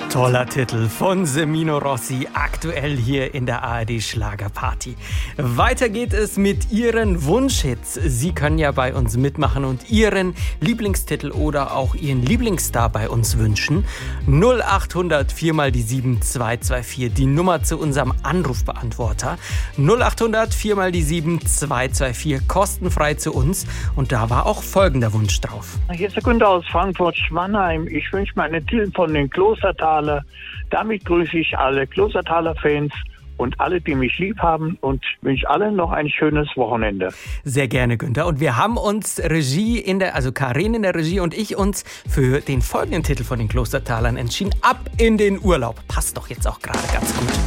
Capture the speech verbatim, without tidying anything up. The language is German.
Toller Titel von Semino Rossi, aktuell hier in der A R D Schlagerparty. Weiter geht es mit Ihren Wunschhits. Sie können ja bei uns mitmachen und Ihren Lieblingstitel oder auch Ihren Lieblingsstar bei uns wünschen. null acht hundert vier mal die sieben zwei zwei vier, die Nummer zu unserem Anrufbeantworter. null acht hundert vier mal die sieben zwei zwei vier, kostenfrei zu uns. Und da war auch folgender Wunsch drauf. Hier ist der Günther aus Frankfurt-Schwannheim. Ich wünsche mir einen Titel von den Klostertaler. Damit grüße ich alle Klostertaler-Fans und alle, die mich lieb haben, und wünsche allen noch ein schönes Wochenende. Sehr gerne, Günther. Und wir haben uns Regie in der, also Karin in der Regie und ich uns für den folgenden Titel von den Klostertalern entschieden. Ab in den Urlaub. Passt doch jetzt auch gerade ganz gut.